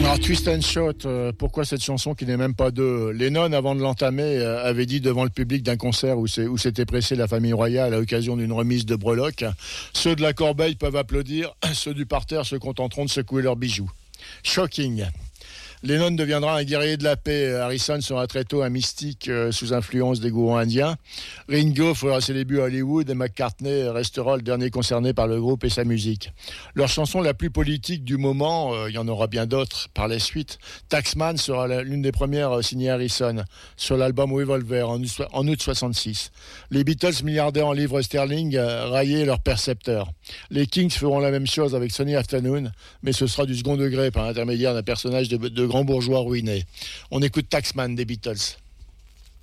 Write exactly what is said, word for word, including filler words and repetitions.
Alors, Twist and Shout, euh, pourquoi cette chanson qui n'est même pas de Lennon, avant de l'entamer, euh, avait dit devant le public d'un concert où, c'est, où s'était pressée la famille royale à l'occasion d'une remise de breloques, ceux de la corbeille peuvent applaudir, ceux du parterre se contenteront de secouer leurs bijoux. Shocking. Lennon deviendra un guerrier de la paix. Harrison sera très tôt un mystique euh, sous influence des gourous indiens. Ringo fera ses débuts à Hollywood et McCartney restera le dernier concerné par le groupe et sa musique. Leur chanson la plus politique du moment, euh, il y en aura bien d'autres par la suite, Taxman sera la, l'une des premières euh, signée Harrison sur l'album Revolver en, en août soixante-six. Les Beatles, milliardaires en livres sterling, euh, raillaient leur percepteur. Les Kings feront la même chose avec Sunny Afternoon, mais ce sera du second degré par l'intermédiaire d'un personnage de, de grand bourgeois ruiné. On écoute Taxman des Beatles.